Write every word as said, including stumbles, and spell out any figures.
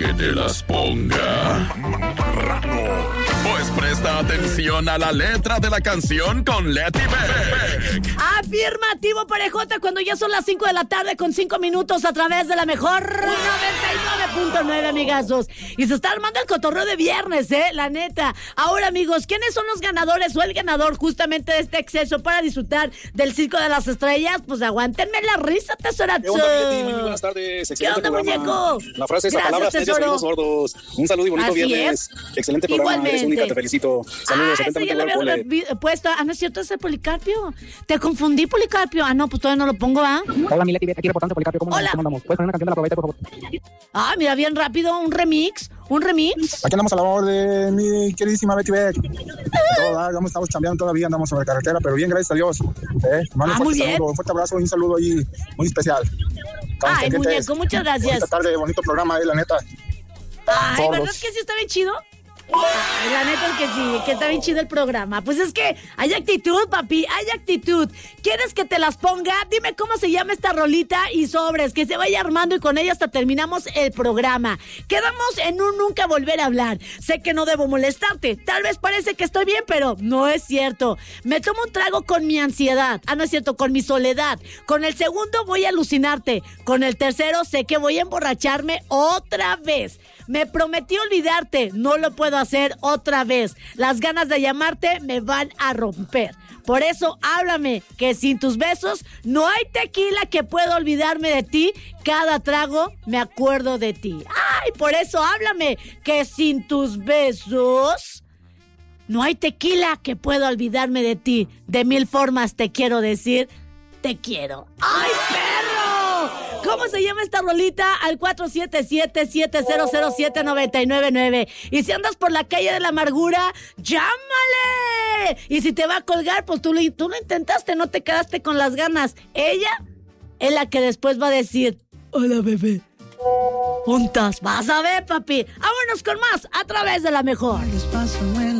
que te las ponga? Pues presta atención a la letra de la canción con Leti Beck. Afirmativo, parejota, cuando ya son las cinco de la tarde con cinco minutos a través de la mejor noventa y nueve punto nueve, amigazos. Y se está armando el cotorreo de viernes, eh, la neta. Ahora, amigos, ¿quiénes son los ganadores o el ganador justamente de este exceso para disfrutar del Circo de las Estrellas? Pues aguántenme la risa, tesorazo. ¿Qué onda, Leti? Muy buenas tardes. Excelente ¿Qué onda, programa. muñeco? La frase es: Gracias, a palabras serias tesoro. oídos sordos. Un saludo y bonito Así viernes. es. Excelente programa. Igualmente. Eres única, te felicito. Saludos. Ah, ese ya lo atentamente, había Pole. re- puesto. Ah, no es cierto, es el Policarpio. Te confundí, Policarpio. Ah, no, pues todavía no lo pongo, ¿ah? Hola, mi Leti, aquí reportando Policarpio. ¿Cómo, Hola. ¿Cómo andamos? ¿Puedes poner una canción de la probeta, por favor? Ah, mira, bien rápido, un remix. Un remix. Aquí andamos a la orden, mi queridísima Betty Beck. Todo, ah, vamos, estamos chambeando todavía, andamos sobre carretera, pero bien, gracias a Dios. Eh, mando Ah, un muy fuerte bien. saludo, un fuerte abrazo y un saludo ahí muy especial. Estamos Ay, pendientes. muñeco, muchas gracias. Bonita tarde, bonito programa, eh, la neta. Ay, Sordos. ¿verdad que sí está bien chido? Ay, la neta es que sí, que está bien chido el programa. Pues es que hay actitud, papi, hay actitud. ¿Quieres que te las ponga? Dime cómo se llama esta rolita y sobres, que se vaya armando y con ella hasta terminamos el programa. Quedamos en un nunca volver a hablar. Sé que no debo molestarte, tal vez parece que estoy bien, pero no es cierto. Me tomo un trago con mi ansiedad. Ah, no es cierto, con mi soledad. Con el segundo voy a alucinarte. Con el tercero sé que voy a emborracharme otra vez. Me prometí olvidarte, no lo puedo hacer otra vez. Las ganas de llamarte me van a romper. Por eso háblame, que sin tus besos no hay tequila que pueda olvidarme de ti. Cada trago me acuerdo de ti. Ay, por eso háblame, que sin tus besos no hay tequila que pueda olvidarme de ti. De mil formas te quiero decir, te quiero. ¡Ay, perro! ¿Cómo se llama esta rolita? Al cuatro siete siete, siete cero cero siete, nueve nueve nueve. Y si andas por la calle de la amargura, ¡llámale! Y si te va a colgar, pues tú lo, tú lo intentaste, no te quedaste con las ganas. Ella es la que después va a decir: hola, bebé. Juntas, vas a ver, papi. Vámonos con más a través de la mejor. Paso